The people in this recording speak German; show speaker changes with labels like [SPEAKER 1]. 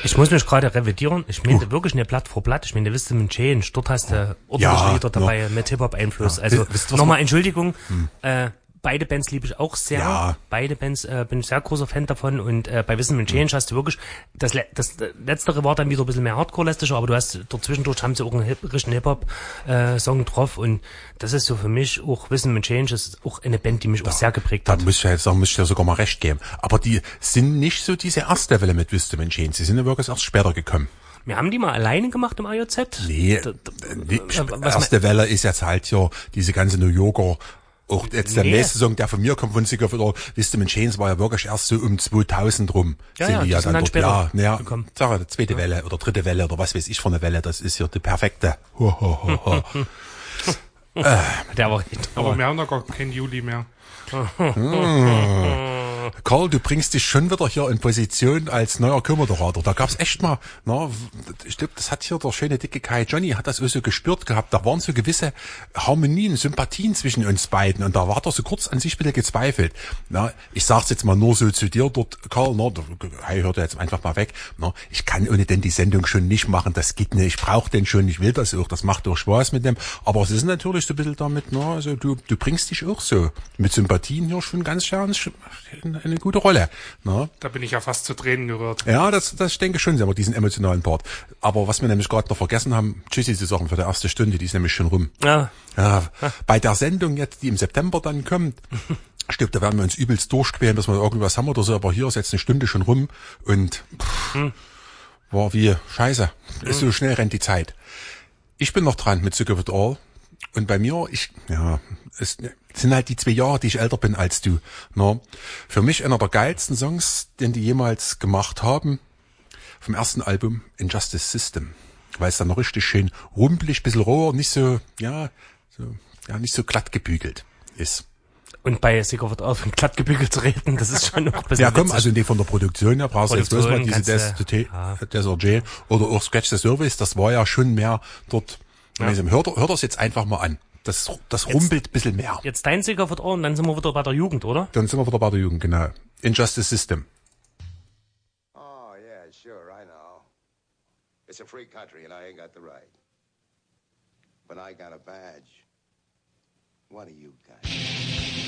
[SPEAKER 1] Ich muss mich gerade revidieren. Ich meinte wirklich eine Blatt vor Blatt. Ich meine, Wisdom & Change. Dort hast du ordentliche Lieder dabei mit Hip-Hop-Einfluss. Also nochmal Entschuldigung. Beide Bands liebe ich auch sehr. Ja. Beide Bands bin ich sehr großer Fan davon. Und bei Wisdom & Change hast du wirklich, das Letztere war dann wieder ein bisschen mehr Hardcore-lästiger, aber du hast dort zwischendurch haben sie auch einen richtigen Hip-Hop-Song drauf. Und das ist so für mich auch, Wisdom & Change ist auch eine Band, die mich auch sehr geprägt hat.
[SPEAKER 2] Da muss ich dir sogar mal recht geben. Aber die sind nicht so diese erste Welle mit Wisdom & Change. Sie sind ja wirklich erst später gekommen.
[SPEAKER 1] Wir haben die mal alleine gemacht im IOZ?
[SPEAKER 2] Nee, erste Welle ist jetzt halt hier diese ganze New Yorker. Auch jetzt der nächste Song, der von mir kommt, von Sigur oder Wisdom & Change, war ja wirklich erst so um 2000 rum.
[SPEAKER 1] Ja, die sind dann später gekommen.
[SPEAKER 2] Sag ich, zweite Welle oder dritte Welle oder was weiß ich für eine Welle, das ist hier die perfekte.
[SPEAKER 1] Der war
[SPEAKER 3] aber wir haben doch gar keinen Juli mehr.
[SPEAKER 2] Karl, du bringst dich schon wieder hier in Position als neuer Co-Moderator. Da gab's echt mal, ich glaube, das hat hier der schöne dicke Kai Johnny, hat das auch so gespürt gehabt. Da waren so gewisse Harmonien, Sympathien zwischen uns beiden. Und da war er so kurz an sich ein bisschen gezweifelt. Ich sag's jetzt mal nur so zu dir dort, Karl, hey, hört jetzt einfach mal weg. Ich kann ohne denn die Sendung schon nicht machen, das geht nicht. Ich brauche den schon, ich will das auch, das macht auch Spaß mit dem. Aber es ist natürlich so ein bisschen damit, also du bringst dich auch so mit Sympathien hier schon ganz schön eine gute Rolle.
[SPEAKER 3] Da bin ich ja fast zu Tränen gerührt.
[SPEAKER 2] Ja, das denke ich schon, aber diesen emotionalen Part. Aber was wir nämlich gerade noch vergessen haben, Tschüssi zu sagen für die erste Stunde, die ist nämlich schon rum.
[SPEAKER 1] Ja.
[SPEAKER 2] Bei der Sendung jetzt, die im September dann kommt, ich glaube, da werden wir uns übelst durchquälen, dass wir irgendwas haben oder so, aber hier ist jetzt eine Stunde schon rum und war wie scheiße. So schnell rennt die Zeit. Ich bin noch dran mit Sigur All. Und bei mir, es sind halt die 2 Jahre, die ich älter bin als du. Für mich einer der geilsten Songs, den die jemals gemacht haben, vom ersten Album Injustice System. Weil es dann noch richtig schön rumpelig, bisschen roher, nicht so glatt gebügelt ist.
[SPEAKER 1] Und bei Sigur All von glatt gebügelt zu reden, das ist schon noch ein bisschen
[SPEAKER 2] ja, komm, also in dem von der Produktion, da brauchst du jetzt bloß mal diese Desert oder auch Scratch the Surface, das war ja schon mehr dort. Ja. Hört das jetzt einfach mal an. Das rumpelt ein bisschen mehr.
[SPEAKER 1] Jetzt dein Sigur All und dann sind wir wieder bei der Jugend, oder?
[SPEAKER 2] Dann sind wir wieder bei der Jugend, genau. Injustice System.
[SPEAKER 4] Oh, yeah, sure, I know. It's a free country and I ain't got the right. But I got a badge. What do you got?